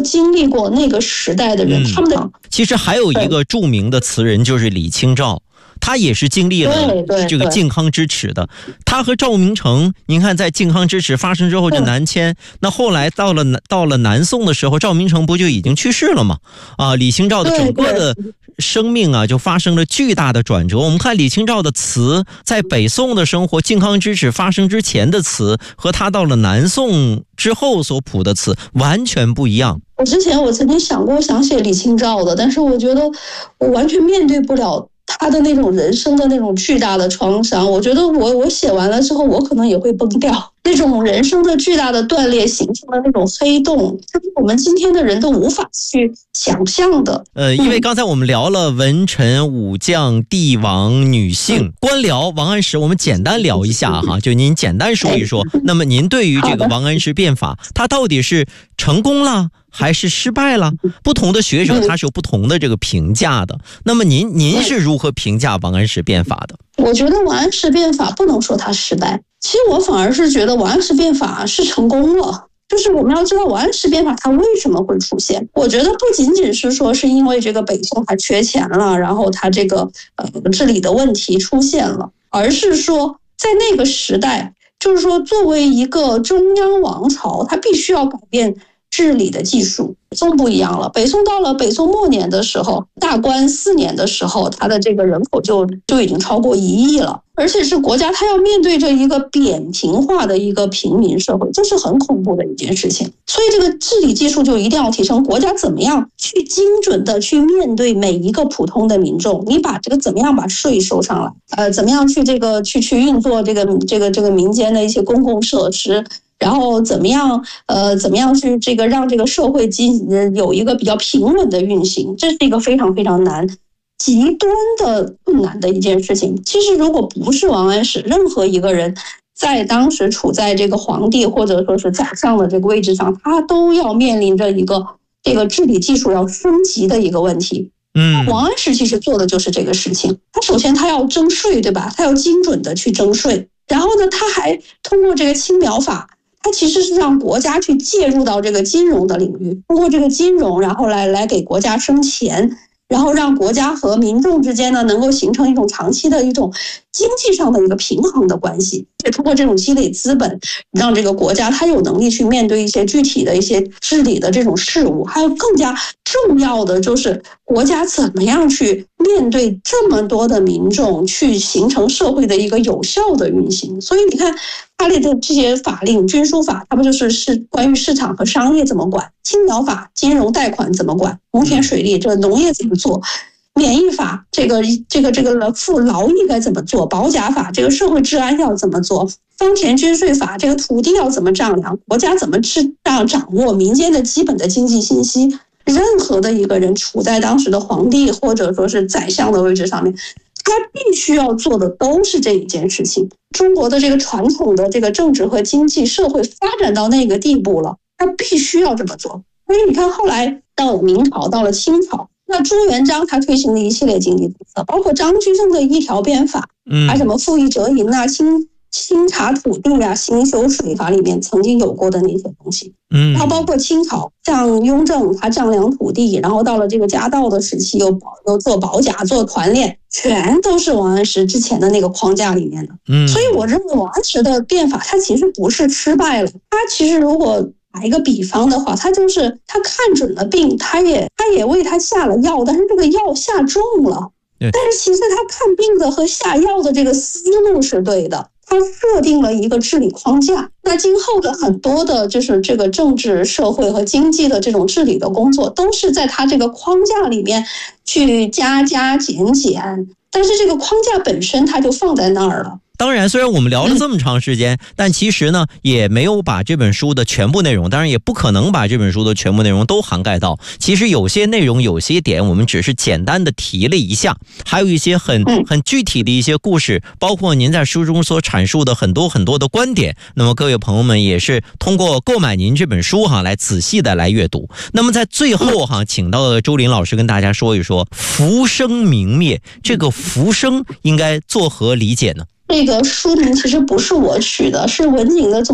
经历过那个时代的人，他们的其实还有一个著名的词人就是李清照。他也是经历了这个靖康之耻的。他和赵明诚，您看在靖康之耻发生之后就南迁，那后来到了南宋的时候，赵明诚不就已经去世了吗？李清照的整个的生命啊就发生了巨大的转折。我们看李清照的词，在北宋的生活，靖康之耻发生之前的词和他到了南宋之后所谱的词完全不一样。 我曾经想过想写李清照的，但是我觉得我完全面对不了他的那种人生的那种巨大的创伤。我觉得我写完了之后，我可能也会崩掉。那种人生的巨大的断裂形成的那种黑洞，这是我们今天的人都无法去想象的。 因为刚才我们聊了文臣武将帝王女性官僚王安石，我们简单聊一下哈，就您简单说一说。那么您对于这个王安石变法，他到底是成功了还是失败了？不同的学者他是有不同的这个评价的。那么您是如何评价王安石变法的？ 我觉得王安石变法不能说他失败，其实我反而是觉得王安石变法是成功了。就是我们要知道王安石变法它为什么会出现，我觉得不仅仅是说是因为这个北宋它缺钱了，然后它这个治理的问题出现了，而是说在那个时代，就是说作为一个中央王朝，它必须要改变治理的技术。北宋不一样了，北宋到了北宋末年的时候，大观4年的时候，它的这个人口就已经超过1亿了，而且是国家它要面对着一个扁平化的一个平民社会，这是很恐怖的一件事情。所以这个治理技术就一定要提升，国家怎么样去精准的去面对每一个普通的民众，你把这个怎么样把税收上来，怎么样去这个去运作这个民间的一些公共设施。然后怎么样去这个让这个社会有一个比较平稳的运行，这是一个非常非常难、极端的困难的一件事情。其实如果不是王安石，任何一个人在当时处在这个皇帝或者说是宰相的这个位置上，他都要面临着一个这个治理技术要升级的一个问题。王安石其实做的就是这个事情。他首先他要征税，对吧？他要精准的去征税，然后呢，他还通过这个青苗法。它其实是让国家去介入到这个金融的领域，通过这个金融，然后来给国家生钱，然后让国家和民众之间呢能够形成一种长期的一种经济上的一个平衡的关系。也通过这种积累资本，让这个国家它有能力去面对一些具体的一些治理的这种事务。还有更加重要的就是国家怎么样去面对这么多的民众，去形成社会的一个有效的运行。所以你看他的这些法令，军书法，它不就是关于市场和商业怎么管；青苗法，金融贷款怎么管；农田水利，这农业怎么做；免役法，这个付劳役该怎么做；保甲法，这个社会治安要怎么做；方田均税法，这个土地要怎么丈量；国家怎么掌握民间的基本的经济信息。任何的一个人处在当时的皇帝或者说是宰相的位置上面，他必须要做的都是这一件事情。中国的这个传统的这个政治和经济社会发展到那个地步了，他必须要这么做。所以你看后来到了明朝，到了清朝，那朱元璋他推行的一系列经济政策，包括张居正的一条鞭法，还什么赋役折银啊、清查土地啊、兴修水法里面曾经有过的那些东西。然后包括清朝，像雍正他丈量土地，然后到了这个嘉道的时期又做保甲、做团练，全都是王安石之前的那个框架里面的。所以我认为王安石的变法他其实不是失败了，他其实如果打一个比方的话，他就是他看准了病，他也为他下了药，但是这个药下重了。但是其实他看病的和下药的这个思路是对的，他设定了一个治理框架。那今后的很多的就是这个政治社会和经济的这种治理的工作，都是在他这个框架里面去加减，但是这个框架本身它就放在那儿了。 当然，虽然我们聊了这么长时间，但其实呢，也没有把这本书的全部内容，当然也不可能把这本书的全部内容都涵盖到。其实有些内容、有些点，我们只是简单的提了一下，还有一些很具体的一些故事，包括您在书中所阐述的很多的观点。那么各位朋友们也是通过购买您这本书来仔细的来阅读。那么在最后请到了周林老师跟大家说一说浮生明灭，这个浮生应该作何理解呢？ 这个书名其实不是我取的，是文景的总